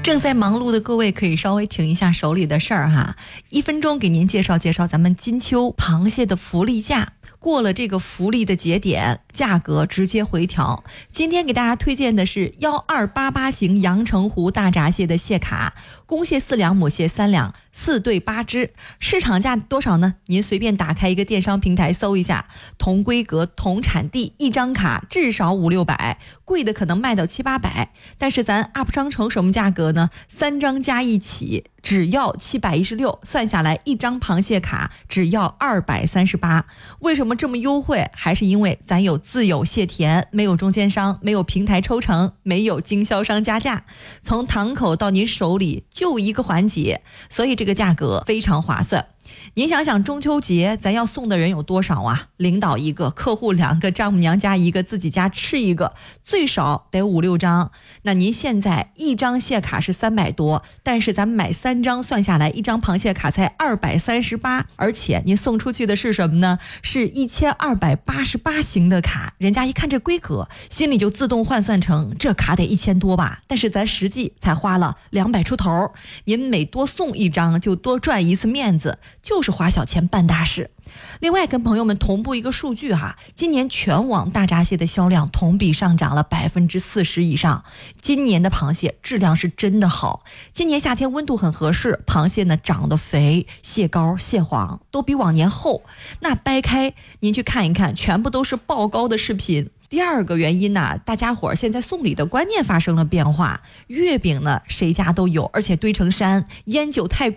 正在忙碌的各位可以稍微停一下手里的事儿哈，1分钟给您介绍介绍咱们金秋螃蟹的福利价。过了这个福利的节点，价格直接回调。今天给大家推荐的是1288型阳澄湖大闸蟹的蟹卡，公蟹4两，母蟹3两，4对8只。市场价多少呢？您随便打开一个电商平台搜一下，同规格同产地，一张卡至少500-600，贵的可能卖到700-800。但是咱 UP 商城什么价格呢？3张加一起只要716，算下来一张螃蟹卡只要238。为什么这么优惠？还是因为咱有自有蟹田，没有中间商，没有平台抽成，没有经销商加价，从堂口到您手里就一个环节，所以这个价格非常划算。您想想中秋节咱要送的人有多少啊？领导1个，客户2个，丈母娘家1个，自己家吃1个，最少得5-6张。那您现在一张蟹卡是300多，但是咱买3张算下来，一张螃蟹卡才238，而且您送出去的是什么呢？是1288型的卡，人家一看这规格，心里就自动换算成这卡得1000多吧，但是咱实际才花了200出头，您每多送一张就多赚一次面子，就是花小钱办大事。另外跟朋友们同步一个数据哈，今年全网大闸蟹的销量同比上涨了40%以上。今年的螃蟹质量是真的好，今年夏天温度很合适，螃蟹呢长得肥，蟹膏蟹黄都比往年厚。那掰开您去看一看，全部都是爆膏的视频。第二个原因呢，大家伙现在送礼的观念发生了变化，月饼呢谁家都有，而且堆成山，烟酒太